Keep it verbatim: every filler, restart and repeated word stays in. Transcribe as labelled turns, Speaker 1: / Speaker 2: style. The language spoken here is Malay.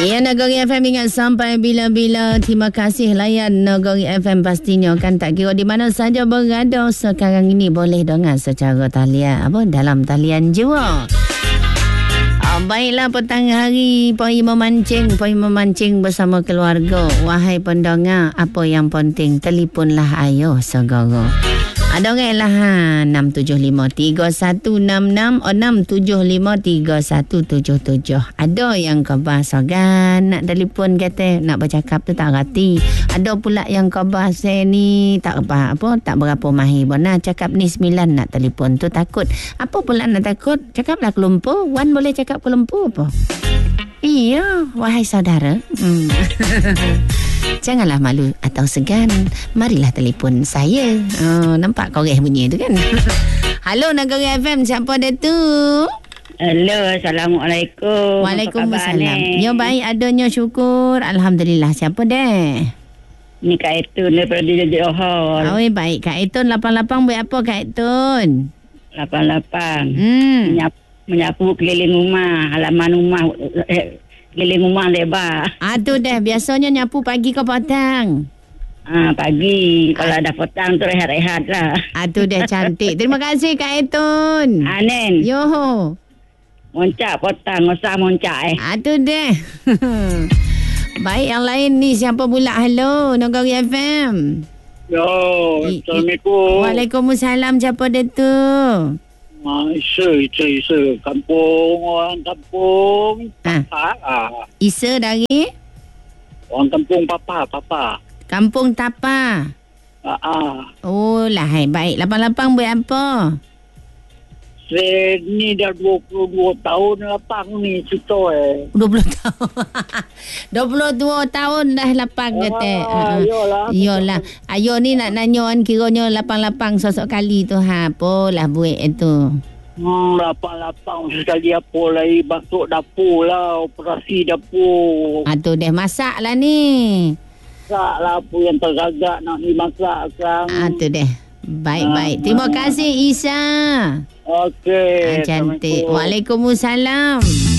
Speaker 1: Ya, Nagori F M ingat sampai bila-bila. Terima kasih layan Nagori F M pastinya kan, tak kira di mana saja berada sekarang ini boleh dengar secara talian apa dalam talian jiwa. Oh, baiklah, petang hari pergi memancing, pergi memancing bersama keluarga. Wahai pendengar, apa yang penting telefonlah ayo segera. Ada orang lah ha, enam tujuh lima tiga satu enam enam oh, enam tujuh lima tiga satu tujuh tujuh. Ada yang khabar sogan nak telefon kata nak bercakap tu tak reti. Ada pula yang khabar saya ni tak apa apa tak berapa mahir bona cakap ni sembilan nak telefon tu takut. Apa pula nak takut? Cakaplah Kuala Lumpur. Wan boleh cakap Kuala Lumpur apa? Iya, wahai saudara. Hmm. Janganlah malu atau segan. Marilah telefon saya. Oh, nampak koreh bunyi tu kan? Halo Nagori F M, siapa dia tu?
Speaker 2: Hello, Assalamualaikum.
Speaker 1: Waalaikumsalam. Ya baik, adanya syukur. Alhamdulillah. Siapa dia?
Speaker 2: Ni Kak Etun daripada Johor.
Speaker 1: Oh, baik. Kak Etun lapan lapan buat apa Kak Etun?
Speaker 2: lapan lapan.
Speaker 1: Hmm.
Speaker 2: Menyapu, menyapu keliling rumah, halaman rumah. Eh, keliling rumah lebar.
Speaker 1: Ah tu dah, biasanya nyapu pagi ke petang?
Speaker 2: Ah pagi. Kalau ada petang tu rehat-rehat lah.
Speaker 1: Ah tu dah, cantik. Terima kasih Kak Etun.
Speaker 2: Anen.
Speaker 1: Yo.
Speaker 2: Moncak petang, usah moncak eh.
Speaker 1: Ah tu dah. Baik, yang lain ni siapa pula? Halo Nagori F M.
Speaker 3: Yo, Assalamualaikum.
Speaker 1: Waalaikumsalam. Siapa dia tu?
Speaker 3: Ah, Isa, Isa, Isa. Kampung, orang kampung. Papa. Ah.
Speaker 1: Isa dari?
Speaker 3: Orang kampung Papa, Papa.
Speaker 1: Kampung Tapa.
Speaker 3: Ah, ah.
Speaker 1: Oh lah, hai. Baik. lapan lapan buat apa?
Speaker 3: Saya ni dah dua puluh dua tahun lapang ni cerita eh.
Speaker 1: dua puluh tahun. dua puluh dua tahun dah lapang kata.
Speaker 3: Ah, yolah.
Speaker 1: Yolah. Ayo ni nak nanya kan kiranya lapang-lapang sosok kali tu ha. Apalah buat itu.
Speaker 3: Hmm, lapang-lapang sekali apa lagi. Masuk dapur lah. Operasi dapur.
Speaker 1: Ah tu dah masak lah ni.
Speaker 3: Masak lah apa yang tergagak nak dimasak sekarang.
Speaker 1: Ah tu dah. Baik-baik. Terima kasih Isa.
Speaker 3: Okey.
Speaker 1: Ah, cantik. Waalaikumsalam.